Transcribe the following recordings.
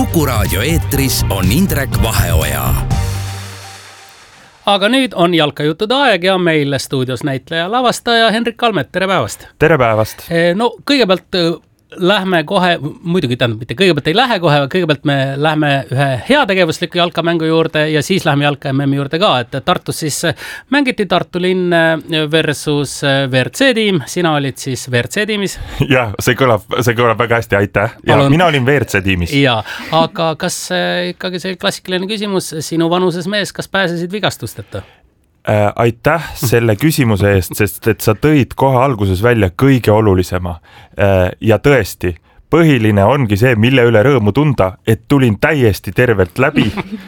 Kuku Raadio eetris on Indrek Vaheoja. Aga nüüd on jalkajuttude aeg ja meil stuudios näitleja lavastaja Henrik Kalmet, tere päevast! Tere päevast! No kõigepealt lähme kohe, muidugi tähendab mitte kõigepealt ei lähe kohe, kõigepealt me lähme ühe heategevusliku jalkamängu juurde ja siis lähme jalka MM juurde ka, et Tartus siis mängiti Tartu linn versus WRC tiim, sina olid siis WRC tiimis. Jah, see kõlab väga hästi, aitäh. Ja mina olin WRC tiimis. Ja, aga kas ikkagi see klassikaline küsimus, sinu vanuses mees, kas pääsesid vigastusteta? Aitäh selle küsimuse eest, sest et sa tõid kohe alguses välja kõige olulisema. Ja tõesti, põhiline ongi see, mille üle rõõmu tunda, et tulin täiesti tervelt läbi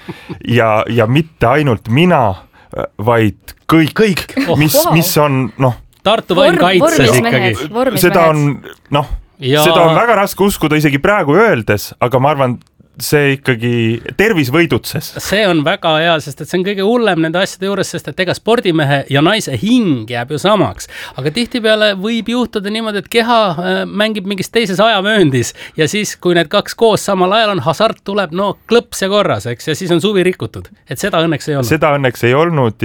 ja mitte ainult mina, vaid kõik. Mis on, Tartu vaim kaitses ikkagi. Seda on väga raske uskuda isegi praegu öeldes, aga ma arvan, see ikkagi tervis võidutses. See on väga hea, sest et see on kõige hullem nende asjade juures, sest et ega spordimehe ja naise hing jääb ju samaks. Aga tihtipeale võib juhtuda niimoodi, et keha mängib mingis teises ajavööndis ja siis, kui need kaks koos samal ajal on, hasart tuleb, klõps ja korras, eks, ja siis on suvi rikutud. Et seda õnneks ei olnud. Seda õnneks ei olnud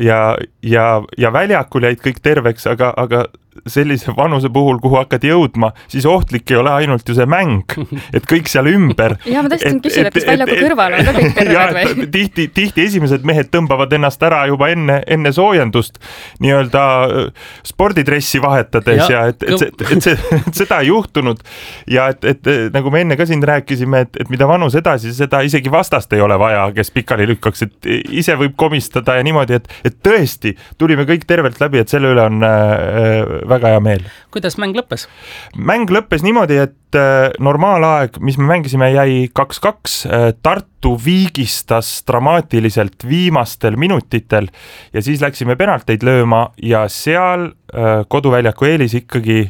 ja väljakul jäid kõik terveks, aga sellise vanuse puhul, kuhu hakkad jõudma, siis ohtlik ei ole ainult ju see mäng, et kõik seal ümber. Ja ma tõesti küsida, et kas väljaku kõrval on ka kõik terved või? Tihti esimesed mehed tõmbavad ennast ära juba enne soojendust nii-öelda spordidressi vahetades ja et seda ei juhtunud ja et nagu me enne ka siin rääkisime, et mida vanus edasi, seda isegi vastast ei ole vaja, kes pikali lükkaks, et ise võib komistada ja niimoodi, et tõesti tulime kõik tervelt läbi, et selle üle on väga hea meel. Kuidas mäng lõppes? Mäng lõppes niimoodi, et normaalaeg, mis me mängisime, jäi 2-2. Tartu viigistas dramaatiliselt viimastel minutitel ja siis läksime penalteid lööma ja seal koduväljaku eelis ikkagi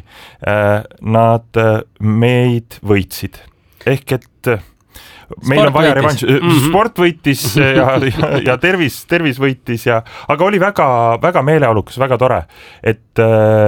nad meid võitsid. Ehk et meil on vaja revanš. Sport võitis ja tervis võitis aga oli väga, väga meeleolukas, väga tore, et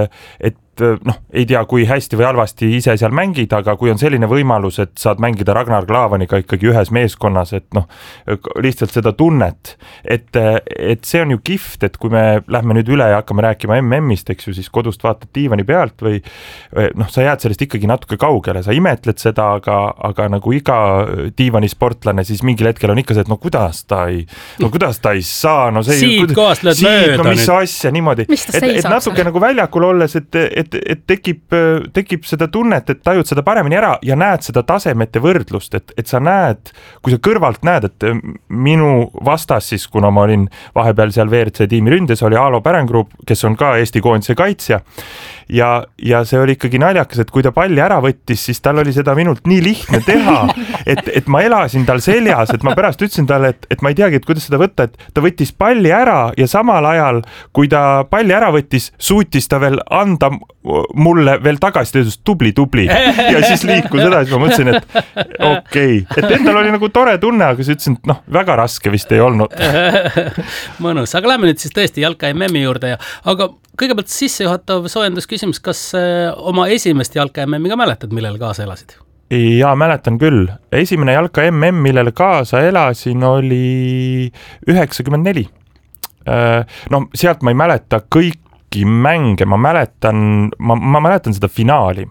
ei tea, kui hästi või halvasti ise seal mängid, aga kui on selline võimalus, et saad mängida Ragnar Klavaniga ikkagi ühes meeskonnas, et lihtsalt seda tunnet, et see on ju kift, et kui me lähme nüüd üle ja hakkame rääkima MM-ist, eks ju, siis kodust vaatad diivani pealt või sa jääd sellest ikkagi natuke kaugele, sa imetled seda, aga nagu iga diivanisportlane, siis mingil hetkel on ikka see, et kuidas ta ei saa, siit kohast lööd mööda mis asja niimoodi, et natuke nagu väljakul olles, et tekib seda tunnet, et tajud seda paremini ära ja näed seda tasemete võrdlust, et sa näed, kui sa kõrvalt näed, et minu vastas siis, kuna ma olin vahepeal seal WRC tiimi ründes, oli Aalo Pärengrupp, kes on ka Eesti koondise kaitsja ja see oli ikkagi naljakas, et kui ta palli ära võttis, siis tal oli seda minult nii lihtne teha, et ma elasin tal seljas, et ma pärast ütlesin talle, et ma ei teagi, et kuidas seda võtta, et ta võttis palli ära ja samal ajal, kui ta palli ära võttis, suutis ta veel anda mulle veel tagasi tubli ja siis liikus edasi, ma mõtlesin, et okei. Et endal oli nagu tore tunne, aga siis ütlesin, et väga raske vist ei olnud. Mõnus, aga lähme nüüd siis tõesti jalka MM-i juurde aga kõigepealt sissejuhatav soojendusküsimus, kas oma esimest jalka MM-iga mäletad, millele kaasa elasid? Jaa, mäletan küll. Esimene jalka MM, millele kaasa elasin, oli 94. Sealt ma ei mäleta kõiki mänge, ma mäletan seda finaali,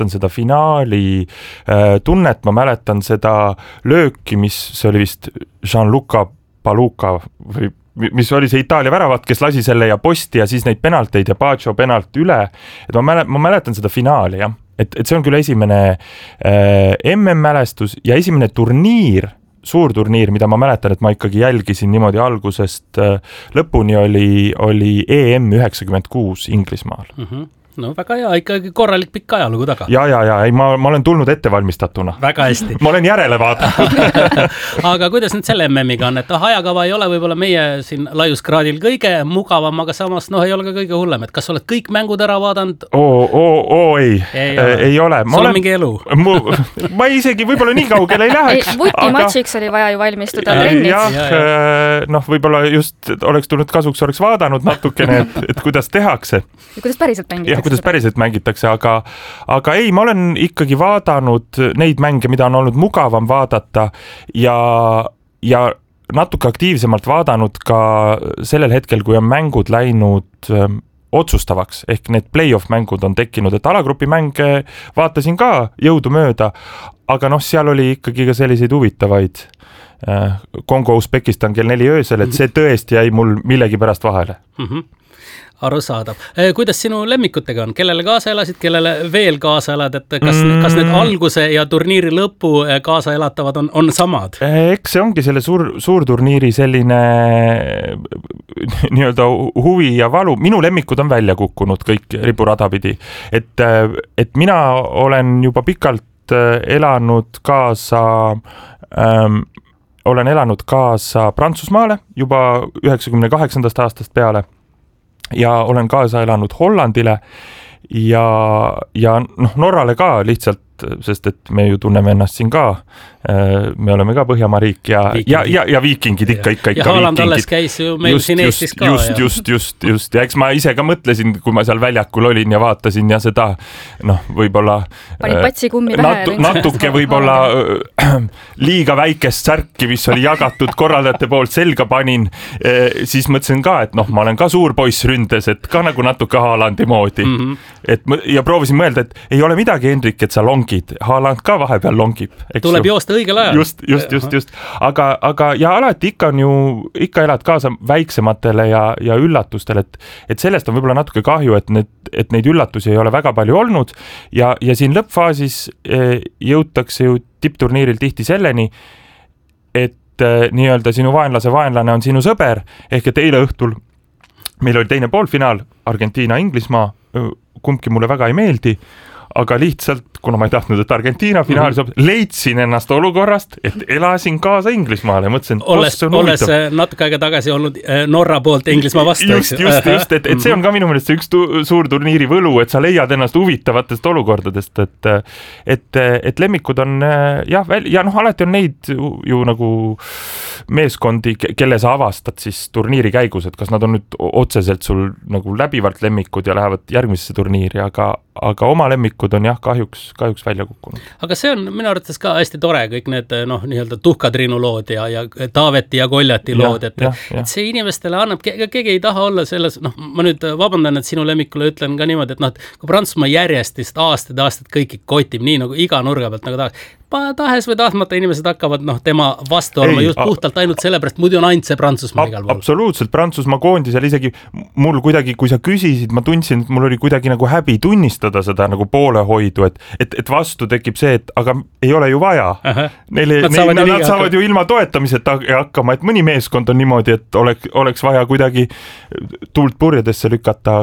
tunnet, ma mäletan seda lööki, mis see oli vist Gianluca Paluca või mis oli see Itaalia väravat, kes lasi selle ja posti ja siis neid penalteid ja Baggio penalt üle, et ma mäletan seda finaali, jah. Et see on küll esimene MM-mälestus ja esimene turniir, suur turniir, mida ma mäletan, et ma ikkagi jälgisin niimoodi algusest lõpuni, oli EM 96 Inglismaal. No väga hea, ikkagi korralik pikk ajalugu taga. Ja, ma olen tulnud ettevalmistatuna. Väga hästi. Ma olen järele vaadanud. Aga kuidas nüüd selle MM-iga on, et ajakava ei ole võib-olla meie siin laiuskraadil kõige mugavam, aga samas ei ole ka kõige hullem, et kas oled kõik mängud ära vaadanud? Ei ole. Sul on mingi elu? Ma isegi võib-olla nii kaugele ei läheks. Vutimatsiks oli vaja ju valmistuda trennid. Jah, võib-olla just oleks tulnud kasuks, oleks vaadanud natukene, et kuidas tehakse. Ja kuidas päriselt mängiti? kuidas päriselt mängitakse, aga ei, ma olen ikkagi vaadanud neid mänge, mida on olnud mugavam vaadata ja natuke aktiivsemalt vaadanud ka sellel hetkel, kui on mängud läinud otsustavaks, ehk need play-off mängud on tekkinud, et alagrupi mänge vaatasin ka jõudumööda, aga seal oli ikkagi ka selliseid huvitavaid Kongo, Usbekistan kell 4 öösel, et see tõesti jäi mul millegi pärast vahele. Arusaadav. Kuidas sinu lemmikutega on? Kellele kaasa elasid, kellele veel kaasa elad? Et kas need alguse ja turniiri lõpu kaasa elatavad on samad? Eks see ongi selle suurturniiri selline nii-öelda huvi ja valu. Minu lemmikud on välja kukkunud kõik riburada pidi. Et mina olen juba pikalt elanud kaasa Prantsusmaale juba 98. aastast peale. Ja olen kaasa elanud Hollandile ja Norrale ka lihtsalt, sest et me ju tunneme ennast siin ka, me oleme ka Põhjamaa riik ja viikingid ikka. Ja Haaland alles käis ju meil siin Eestis ka. Just. Ja eks ma ise ka mõtlesin, kui ma seal väljakul olin ja vaatasin ja seda, võib-olla pani patsi kummi pähe. Natuke võib-olla liiga väikest särki, mis oli jagatud korraldajate poolt selga panin, siis mõtlesin ka, et ma olen ka suur poiss ründes, et ka nagu natuke Haalandi moodi. Ja proovisin mõelda, et ei ole midagi, Hendrik, et sa longid. Haaland ka vahepeal longib. Tuleb joosta õigel ajal. Just. Aga ja alati ikka elad kaasa väiksematele ja üllatustele, et sellest on võib-olla natuke kahju, et neid üllatusi ei ole väga palju olnud ja siin lõppfaasis jõutakse ju tippturniiril tihti selleni, et nii-öelda sinu vaenlane on sinu sõber, ehk et eile õhtul meil oli teine poolfinaal, Argentiina-Inglismaa, kumbki mulle väga ei meeldi, aga lihtsalt, kuna ma ei tahtnud, et Argentiina finaalis leidsin ennast olukorrast, et elasin kaasa Inglismaale. Mõtlesin, olles natuke aega tagasi olnud Norra poolt Inglismaa vastu. Just, et see on ka minu meelest see üks suur turniiri võlu, et sa leiad ennast huvitavatest olukordadest, et lemmikud on ja alati on neid ju nagu meeskondi, kelle sa avastad siis turniiri käigus, et kas nad on nüüd otseselt sul nagu läbivalt lemmikud ja lähevad järgmisesse turniiri, aga oma lemmikud on jah, kahjuks välja kukkunud. Aga see on minu arvates ka hästi tore, kõik need nii-öelda Tuhkatriinu lood ja Taaveti ja Koljati lood, et see inimestele annab, keegi ei taha olla selles, ma nüüd vabandan, et sinu lemmikule ütlen ka niimoodi, et kui Prantsusmaa järjest aastaid kõiki kotib, nii nagu iga nurga pealt nagu tahes või tahtmata inimesed hakkavad tema vastu olema just puhtalt ainult sellepärast, muidu on ainult see Prantsusmaa igal pool. Absoluutselt, Prantsusmaa koondisel isegi mul kuidagi, kui sa küsisid, ma tundsin, et mul oli kuidagi nagu häbi tunnistada seda nagu poolehoidu, et vastu tekib see, et aga ei ole ju vaja. Nad saavad ju ilma toetamiseta hakkama, et mõni meeskond on niimoodi, et oleks vaja kuidagi tuult purjedesse lükata,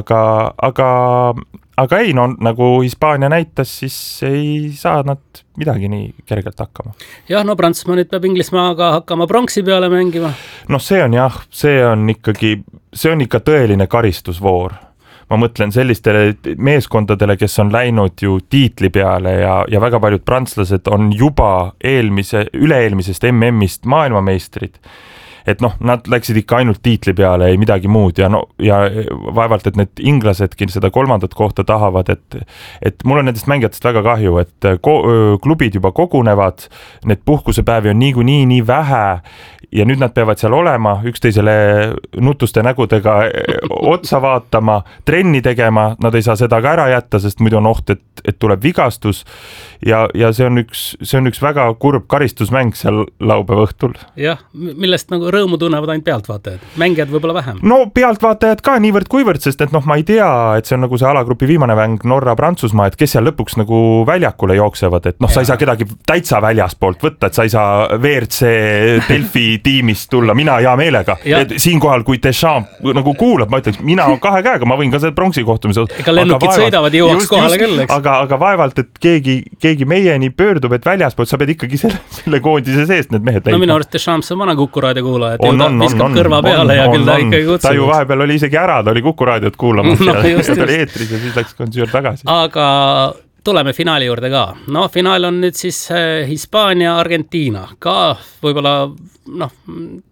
aga ei, nagu Hispaania näitas, siis ei saa nad midagi nii kergelt hakkama. Jah, Prantsusmaa nüüd peab Inglismaaga hakkama pronksi peale mängima. See on ikka tõeline karistusvoor. Ma mõtlen sellistele meeskondadele, kes on läinud ju tiitli peale ja väga paljud prantslased on juba üle-eelmisest MM-ist maailmameistrid. Et nad läksid ikka ainult tiitli peale, ei midagi muud ja vaevalt, et need inglasedki seda 3. kohta tahavad, et mul on nendest mängijatest väga kahju, et klubid juba kogunevad, need puhkusepäevi on niikuinii nii vähe ja nüüd nad peavad seal olema, üksteisele nutuste nägudega otsa vaatama, trenni tegema, nad ei saa seda ka ära jätta, sest muidu on oht, et tuleb vigastus ja see on üks väga kurb karistusmäng seal laupäeva õhtul. Jah, millest nagu rõõmu tunnevad ainult pealtvaatajad, mängijad võib-olla vähem. Pealtvaatajad ka niivõrd kuivõrd, sest et ma ei tea, et see on nagu see alagrupi viimane mäng Norra-Prantsusmaa, et kes seal lõpuks nagu väljakule jooksevad, et sa ei saa kedagi täitsa väljaspoolt võtta, et sa ei saa WRC Delfi tiimist tulla, mina hea meelega. Siinkohal, kui Deschamps nagu kuulab, ma ütleks, mina 2 käega, ma võin ka selle pronksi kohtumise. Ega lennukid sõidavad jõuaks kohale küll, eks? Aga vaevalt, et keegi meieni pöördub, et väljaspoolt sa pead ikkagi selle koondise seest need mehed leidma. Minu arust Deschamps on vana Kukuraadio kuulaja, et ta viskab kõrva peale ja küll ta ikkagi kutsub. Ta ju vahepeal oli isegi ära, ta oli Kukuraadiot kuulamas ja ta oli eetris ja siis läks kontsert tagasi. Aga tuleme finaali juurde ka. Finaal on nüüd siis Hispaania, Argentiina. Ka võib-olla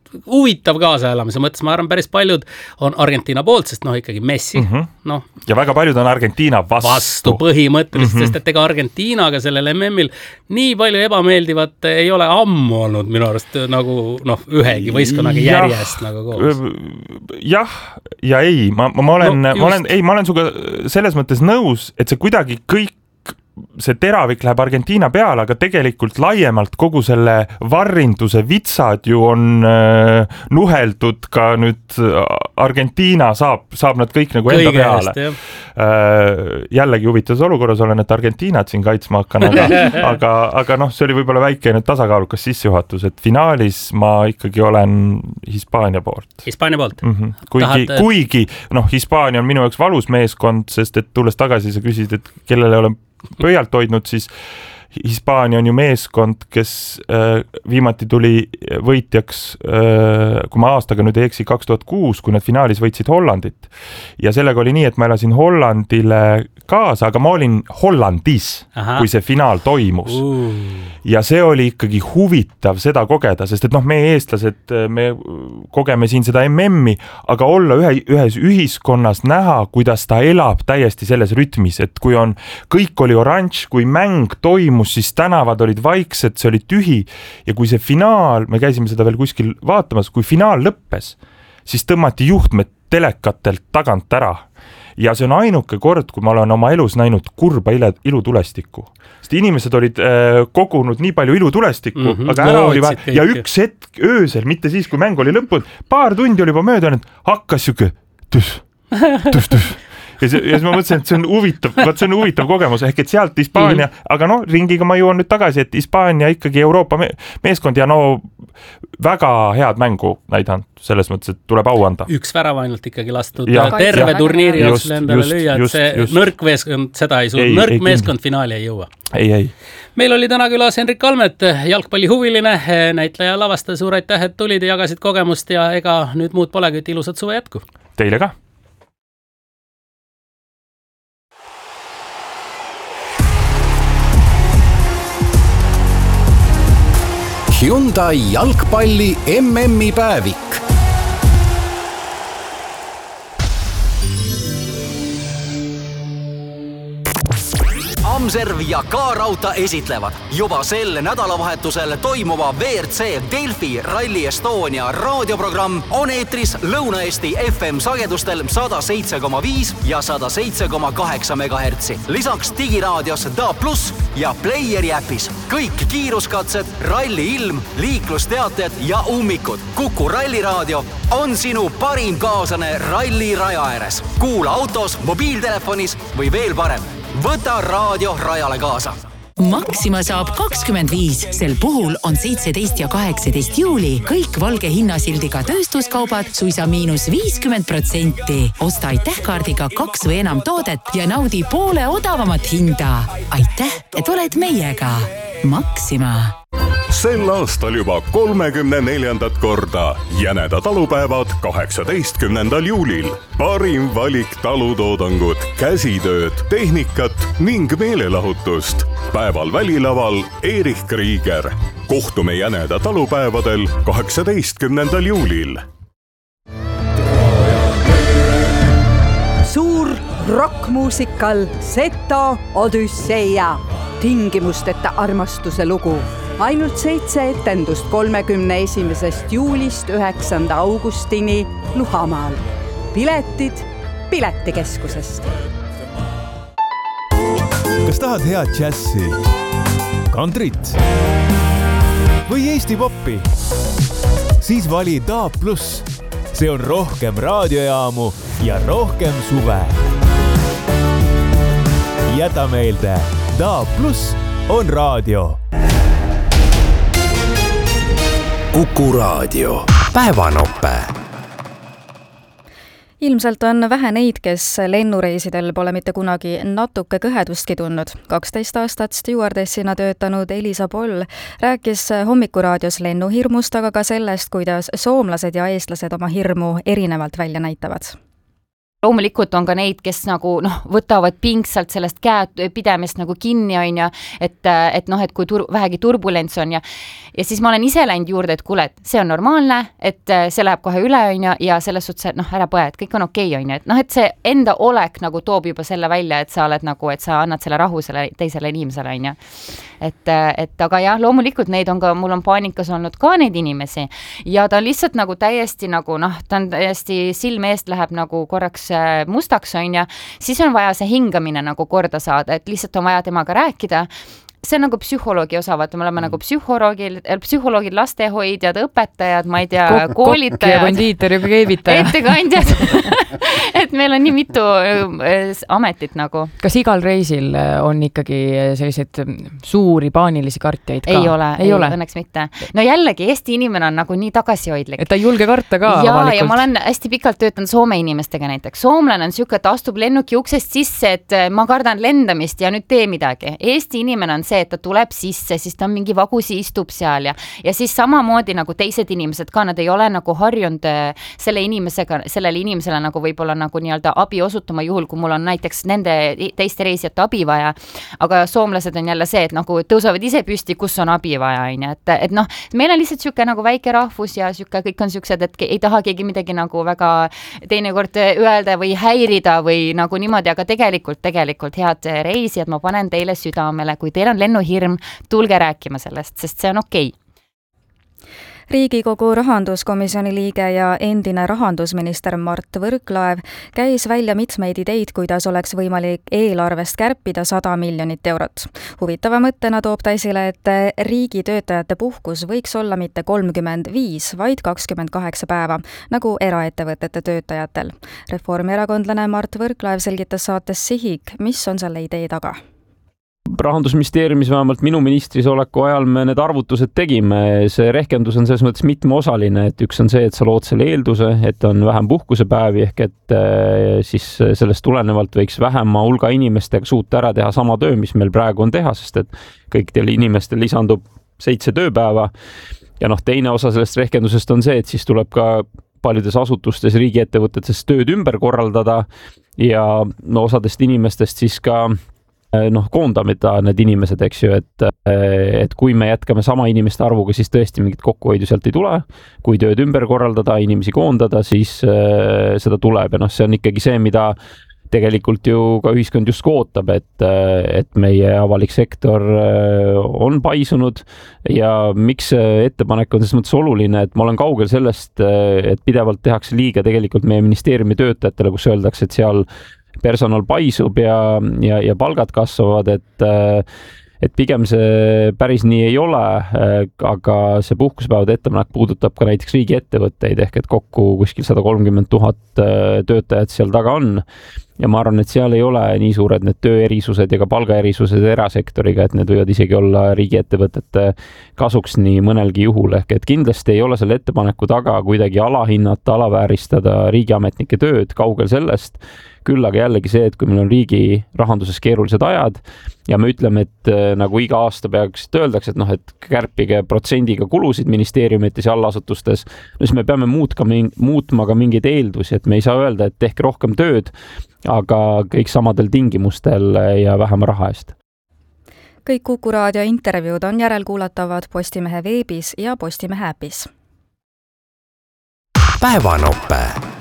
huvitav kaasaelamise mõttes, ma arvan, päris paljud on Argentiina poolt, sest ikkagi Messi, ja väga paljud on Argentiina vastu põhimõtteliselt, sest et ega Argentiinaga sellel MM-il nii palju ebameeldivat ei ole ammu olnud minu arust nagu ühegi võistkonnaga järjest nagu koos. Jah ja ei, ma olen suga selles mõttes nõus, et see kuidagi kõik see teravik läheb Argentiina peale, aga tegelikult laiemalt kogu selle varrinduse vitsad ju on nuheldud ka nüüd Argentiina saab nad kõik nagu enda peale. Jällegi huvitavas olukorras olen, et Argentiinat siin kaitsma hakkan, aga see oli võib-olla väike nüüd tasakaalukas sissejuhatus, et finaalis ma ikkagi olen Hispaania poolt. Hispaania poolt? Kuigi Hispaania on minu jaoks valus meeskond, sest et tulles tagasi sa küsisid, et kellele olen pöialt hoidnud, siis Hispaania on ju meeskond, kes viimati tuli võitjaks, kui ma aastaga nüüd ei eksi, 2006, kui nad finaalis võitsid Hollandit. Ja sellega oli nii, et ma elasin Hollandile kaasa, aga ma olin Hollandis, kui see finaal toimus. Ja see oli ikkagi huvitav seda kogeda, sest et meie eestlased, me kogeme siin seda MM-i, aga olla ühes ühiskonnas näha, kuidas ta elab täiesti selles rütmis, et kui kõik oli oranž, kui mäng toimus, siis tänavad olid vaiksed, see oli tühi ja kui see finaal, me käisime seda veel kuskil vaatamas, kui finaal lõppes, siis tõmmati juhtmed telekatelt tagant ära ja see on ainuke kord, kui ma olen oma elus näinud kurba ilutulestikku. Sest inimesed olid kogunud nii palju ilutulestikku, aga ära oli ja üks hetk öösel, mitte siis, kui mäng oli lõppunud, paar tundi oli juba mööda, hakkas siuke tüs. Ja siis ma mõtlesin, et see on huvitav kogemus, ehk et sealt Hispaania, aga ringiga ma jõuan nüüd tagasi, et Hispaania ikkagi Euroopa meeskond ja väga head mängu näidanud, selles mõttes, et tuleb au anda. Üks värav ainult ikkagi lastud terve turniiri jooksul endale lüüa, et see nõrk meeskond seda ei suuda, nõrk meeskond finaali ei jõua. Ei. Meil oli täna külas Henrik Almet, jalgpallihuviline, näitleja lavastaja, suur aitäh, et tulid ja jagasid kogemust ja ega nüüd muud polegi, et ilusat suve jätku. Teile ka. Hyundai jalgpalli MM-i päevik. Amserv ja K-Rauta esitlevad juba sel nädalavahetusel toimuva WRC Delfi Rally Estonia raadioprogramm on eetris Lõuna-Eesti FM sagedustel 107,5 ja 107,8 MHz. Lisaks digiraadios DAB+ ja Playeri äpis. Kõik kiiruskatsed, ralli ilm, liiklusteated ja ummikud. Kuku ralliraadio on sinu parim kaaslane ralli raja ääres. Kuula autos, mobiiltelefonis või veel parem. Võta raadio rajale kaasa. Maxima saab 25. Sel puhul on 17 ja 18 juuli kõik valge hinnasildiga tööstuskaubad suisa -50%. Osta aitähkaardiga 2 või enam toodet ja naudi poole odavamat hinda. Aitäh, et oled meiega. Maxima. Sel aastal juba 34. korda Jäneda talupäevad 18. juulil. Parim valik talutoodangut, käsitööd, tehnikat ning meelelahutust. Päeval välilaval Erich Krieger. Kohtume Jäneda talupäevadel 18. juulil. Suur rockmuusikal Seto Odüsseia. Tingimusteta armastuse lugu. Ainult 7 etendust 31. juulist 9. augustini Luhamaal. Piletid Piletikeskusest. Kas tahad head džässi, kantrit või Eesti poppi? Siis vali DAB+. See on rohkem raadiojaamu ja rohkem suve. Jäta meelde, DAB+ on raadio. Kuku raadio. Päevanope. Ilmselt on vähe neid, kes lennureisidel pole mitte kunagi natuke kõhedustki tundnud. 12 aastat stewardessina töötanud Elisa Poll rääkis Hommikuraadios lennuhirmust, aga ka sellest, kuidas soomlased ja eestlased oma hirmu erinevalt välja näitavad. loomulikult on ka neid, kes nagu võtavad pingsalt sellest käepidemist nagu kinni on ja et kui vähegi turbulents on ja siis ma olen ise läinud juurde, et kuule, et see on normaalne, et see läheb kohe üle on ja selles suhtes, et ära põe, et kõik on okei on ja et see enda olek nagu toob juba selle välja, et sa oled nagu, et sa annad selle rahu selle teisele inimesele on ja et aga jah, loomulikult neid on ka, mul on paanikas olnud ka neid inimesi ja ta on lihtsalt nagu täiesti nagu ta on täiesti silme eest läheb nagu korraks mustaks on ja siis on vaja see hingamine nagu korda saada, et lihtsalt on vaja temaga rääkida. See on nagu psühholoogi osa, vaata, me oleme nagu psühholoogid, lastehoidjad, õpetajad, ma ei tea, koolitajad, kondiiter ja keevitaja, ettekandjad, et meil on nii mitu ametit nagu. Kas igal reisil on ikkagi selliseid suuri paanilisi kartjaid ka? Ei ole, õnneks mitte. No jällegi, Eesti inimene on nagu nii tagasihoidlik. Et ta ei julge karta ka avalikult. Ja ma olen hästi pikalt töötanud Soome inimestega näiteks. Soomlane on siuke, et astub lennuki uksest sisse, et ma kardan lendamist ja nüüd tee midagi. Eesti inimene on see, et ta tuleb sisse, siis ta on mingi vagusi istub seal ja siis samamoodi nagu teised inimesed ka, nad ei ole nagu harjunud sellele inimesele nagu võib-olla nagu nii-öelda abi osutama juhul, kui mul on näiteks nende teiste reisijate abi vaja, aga soomlased on jälle see, et nagu tõusevad ise püsti, kus on abi vaja, et meil on lihtsalt siuke nagu väike rahvus ja siuke, kõik on siuksed, et ei taha keegi midagi nagu väga teinekord öelda või häirida või nagu niimoodi, aga tegelikult head reisijad, ma panen teile südamele, kui teil on lennuhirm, tulge rääkima sellest, sest see on okei. Riigikogu rahanduskomisjoni liige ja endine rahandusminister Mart Võrklaev käis välja mitmeid ideid, kuidas oleks võimalik eelarvest kärpida 100 miljonit eurot. Huvitava mõttena toob ta esile, et riigitöötajate puhkus võiks olla mitte 35, vaid 28 päeva, nagu eraettevõtete töötajatel. Reformierakondlane Mart Võrklaev selgitas saates Sihik, mis on selle idee taga. Rahandusministeeriumis vähemalt minu ministris oleku ajal me need arvutused tegime. See rehkendus on selles mõttes mitmeosaline, et üks on see, et sa lood selle eelduse, et on vähem puhkusepäevi ehk et siis sellest tulenevalt võiks vähema hulga inimestega suuta ära teha sama töö, mis meil praegu on teha, sest et kõikidel inimestel lisandub 7 tööpäeva ja teine osa sellest rehkendusest on see, et siis tuleb ka paljudes asutustes, riigiettevõtetes tööd ümber korraldada ja osadest inimestest siis ka koondamida need inimesed, eks ju, et kui me jätkame sama inimeste arvuga, siis tõesti mingit kokkuhoidu sealt ei tule. Kui tööd ümber korraldada, inimesi koondada, siis seda tuleb ja see on ikkagi see, mida tegelikult ju ka ühiskond just ootab, et meie avalik sektor on paisunud ja miks ettepanek on selles mõttes oluline, et ma olen kaugel sellest, et pidevalt tehakse liiga tegelikult meie ministeeriumi töötajatele, kus öeldakse, et seal personal paisub ja palgad kasvavad, et pigem see päris nii ei ole, aga see puhkuspäevade ettepanek puudutab ka näiteks riigiettevõtteid ehk et kokku kuskil 130 000 töötajat seal taga on. Ja ma arvan, et seal ei ole nii suured need tööerisused ja ka palgaerisused erasektoriga, et need võivad isegi olla riigiettevõtete kasuks nii mõnelgi juhul. Ehk et kindlasti ei ole selle ettepaneku taga kuidagi alahinnata, alavääristada riigiametnike tööd, kaugel sellest. Küll aga jällegi see, et kui meil on riigi rahanduses keerulised ajad ja me ütleme, et nagu iga aasta peaks öeldakse, et kärpige protsendiga kulusid ministeeriumites ja allasutustes, siis me peame muutma ka mingeid eeldusi, et me ei saa öelda, et tehke rohkem tööd, aga kõik samadel tingimustel ja vähem raha eest. Kõik Kuku raadio intervjuud on järelkuulatavad Postimehe veebis ja Postimehe äpis. Päevanope.